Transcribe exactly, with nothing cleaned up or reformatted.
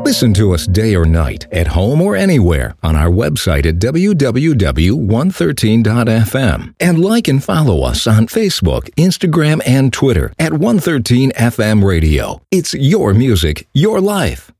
Listen to us day or night, at home or anywhere, on our website at w w w dot one thirteen dot f m. And like and follow us on Facebook, Instagram, and Twitter at one thirteen F M Radio. It's your music, your life.